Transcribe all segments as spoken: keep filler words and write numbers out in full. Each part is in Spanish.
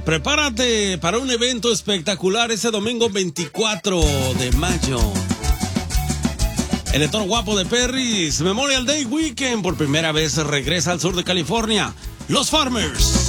prepárate para un evento espectacular ese domingo veinticuatro de mayo. El Toro Guapo de Perris Memorial Day Weekend por primera vez regresa al sur de California. Los Farmers.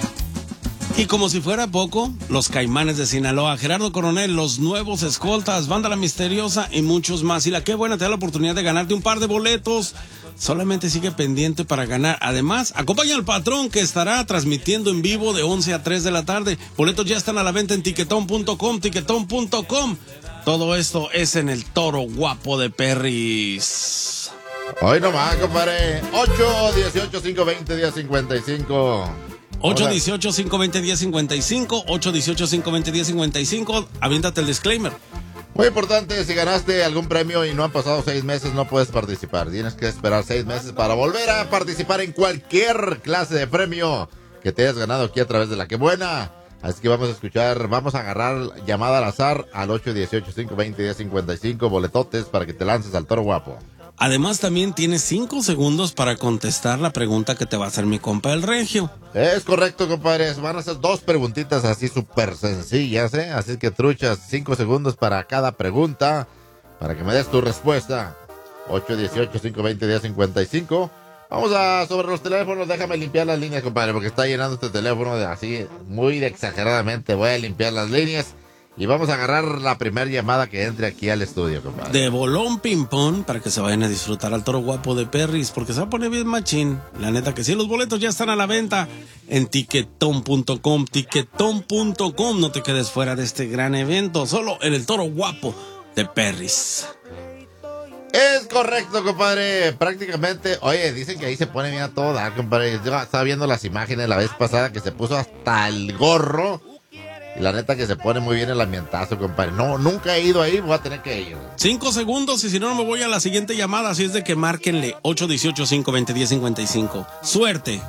Y como si fuera poco, los Caimanes de Sinaloa, Gerardo Coronel, los Nuevos Escoltas, Banda La Misteriosa y muchos más. Y la Qué Buena te da la oportunidad de ganarte un par de boletos. Solamente sigue pendiente para ganar. Además, acompaña al patrón que estará transmitiendo en vivo de once a tres de la tarde. Boletos ya están a la venta en tiquetón punto com, tiquetón punto com. Todo esto es en el Toro Guapo de Perris. Hoy nomás, compadre. ocho dieciocho, cinco veinte, diez cincuenta y cinco. ocho dieciocho, cinco veinte, diez cincuenta y cinco. ocho dieciocho, cinco veinte, diez cincuenta y cinco. Aviéntate el disclaimer. Muy importante, si ganaste algún premio y no han pasado seis meses, no puedes participar. Tienes que esperar seis meses para volver a participar en cualquier clase de premio que te hayas ganado aquí a través de La Qué Buena. Así que vamos a escuchar, vamos a agarrar llamada al azar al ocho dieciocho, cinco veinte, diez cincuenta y cinco, boletotes para que te lances al Toro Guapo. Además, también tienes cinco segundos para contestar la pregunta que te va a hacer mi compa el Regio. Es correcto, compadres. Van a ser dos preguntitas así súper sencillas, ¿eh? Así que truchas, cinco segundos para cada pregunta, para que me des tu respuesta. ocho dieciocho, cinco veinte, diez cincuenta y cinco. Vamos a, sobre los teléfonos, déjame limpiar las líneas, compadre, porque está llenando este teléfono de así, muy de exageradamente. Voy a limpiar las líneas. Y vamos a agarrar la primera llamada que entre aquí al estudio, compadre. De bolón ping-pong para que se vayan a disfrutar al Toro Guapo de Perris, porque se va a poner bien machín. La neta que sí, los boletos ya están a la venta en tiquetón punto com, tiquetón punto com. No te quedes fuera de este gran evento, solo en el Toro Guapo de Perris. Es correcto, compadre. Prácticamente, oye, dicen que ahí se pone bien a todo dar, compadre. Yo estaba viendo las imágenes la vez pasada que se puso hasta el gorro. Y la neta que se pone muy bien el ambientazo, compadre. No, nunca he ido ahí, voy a tener que ir. Cinco segundos y si no, no me voy a la siguiente llamada. Así es de que márquenle ocho dieciocho, cinco veinte, diez cincuenta y cinco. ¡Suerte!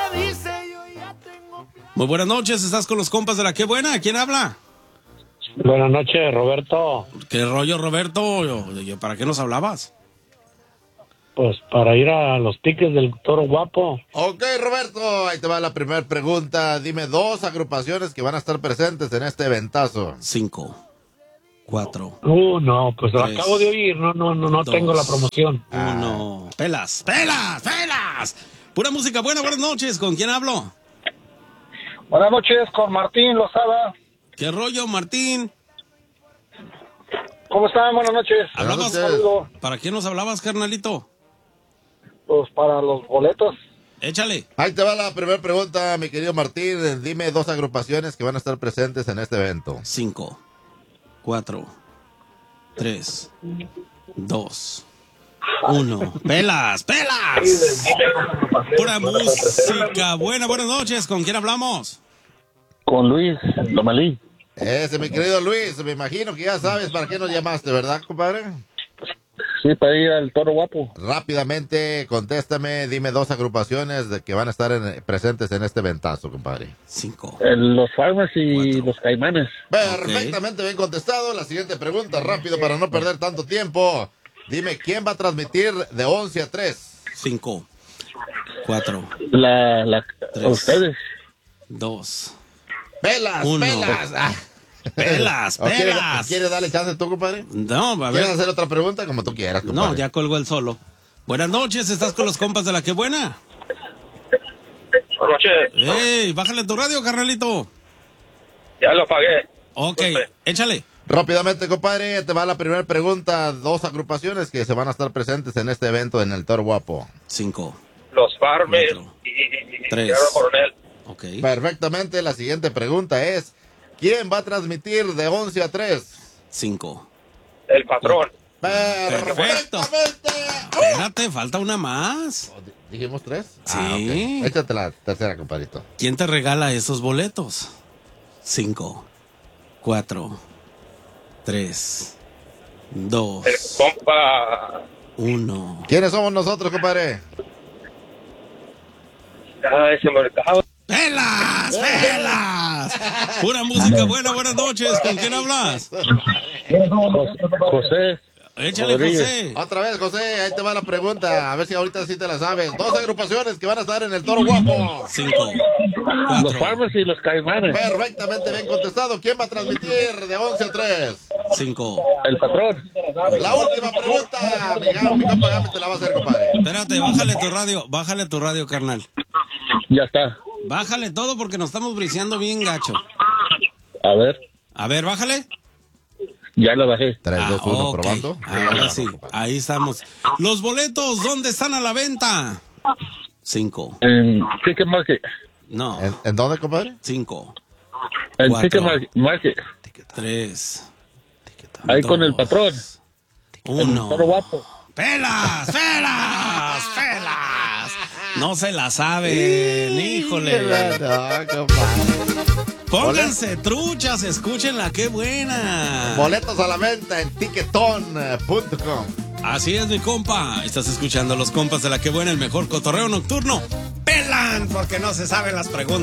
Muy buenas noches, estás con los compas de La Qué Buena. ¿Quién habla? Buenas noches, Roberto. ¿Qué rollo, Roberto? Yo, yo, ¿para qué nos hablabas? Pues para ir a los tickets del Toro Guapo. Ok, Roberto, ahí te va la primera pregunta. Dime dos agrupaciones que van a estar presentes en este eventazo. Cinco, cuatro. Uh, no, pues lo tres, acabo de oír, no, no, no, no dos, tengo la promoción. Uno. Pelas, pelas, pelas. Pura música buena, buenas noches. ¿Con quién hablo? Buenas noches, con Martín Lozada. ¿Qué rollo, Martín? ¿Cómo están? Buenas noches. ¿Hablabas? Un saludo. ¿Para quién nos hablabas, carnalito? Pues para los boletos. Échale. Ahí te va la primera pregunta, mi querido Martín. Dime dos agrupaciones que van a estar presentes en este evento. Cinco, cuatro, tres, dos, uno. ¡Pelas, pelas! Pura música buena, buenas noches. ¿Con quién hablamos? Con Luis Lomelí. Ese, mi querido Luis, me imagino que ya sabes para qué nos llamaste, ¿verdad, compadre? Sí, para ir al Toro Guapo. Rápidamente, contéstame, dime dos agrupaciones de que van a estar en, presentes en este ventazo, compadre. Cinco. El, los Farmers y Cuatro. los Caimanes. Perfectamente bien contestado. La siguiente pregunta, rápido para no perder tanto tiempo. Dime, ¿quién va a transmitir de once a tres? Cinco, cuatro, La, la, Tres. ustedes. dos, ¡Pelas, Uno. pelas! Ah. pelas, ¿O quiere- pelas. ¿Quieres darle chance tú, compadre? No, a ¿Quieres ver. hacer otra pregunta? Como tú quieras, compadre. No, ya colgó el solo. Buenas noches, estás con los compas de La Qué Buena. Buenas noches. ¡Ey! Bájale tu radio, carnalito. Ya lo pagué. Ok, échale. Rápidamente, compadre, te va la primera pregunta. Dos agrupaciones que se van a estar presentes en este evento en el Toro Guapo. Cinco. Los Farmers Cuatro. y Tres. Gerardo Coronel. Ok. Perfectamente, la siguiente pregunta es, ¿quién va a transmitir de once a tres? Cinco. El patrón. Perfecto. Perfectamente. Espérate, falta una más. ¿Dijimos tres? Sí. Ah, ok. Échate la tercera, compadrito. ¿Quién te regala esos boletos? Cinco, cuatro, tres, dos, El compa. uno. ¿Quiénes somos nosotros, compadre? Ay, se me olvidó. ¡Pelas! ¡Pelas! Pura música buena, buenas noches. ¿Con quién hablas? José. Échale, Rodríguez. José. Otra vez, José, ahí te va la pregunta. A ver si ahorita sí te la sabes. Dos agrupaciones que van a estar en el Toro Guapo. Cinco, Los Farmers y los Caimanes. Perfectamente bien contestado. ¿Quién va a transmitir de once a tres? Cinco. El patrón. La última pregunta, mi, gam- mi compa Gami te la va a hacer, compadre. Espérate, bájale tu radio, bájale tu radio, carnal. Ya está. Bájale todo porque nos estamos briseando bien gacho. A ver, A ver, bájale. ya lo bajé. tres, dos, uno, ok. probando. Ahora sí, ahí estamos. Los boletos, ¿dónde están a la venta? Cinco. En Chicken Market. No, ¿En, en dónde, compadre? cinco. En Cuatro. Chicken Mar- Market. Tres. Ahí con el dos, patrón. Uno. Toro guapo. ¡Pelas! ¡Pelas! ¡Pelas! No se la saben, híjole. No, compadre. Pónganse truchas, escúchenla, qué buena. Boletos a la venta en tiquetón punto com. Así es, mi compa. Estás escuchando a los compas de la que buena, el mejor cotorreo nocturno. ¡Pelan! Porque no se saben las preguntas.